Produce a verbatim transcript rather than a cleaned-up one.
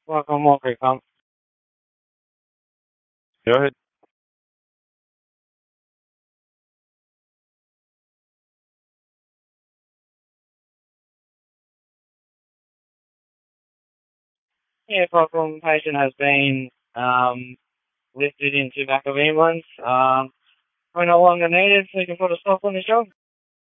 Welcome, welcome. Go ahead. Yeah, welcome. Patient has been um, lifted into back of ambulance. Um, we're no longer needed, so you can put a stop on the job.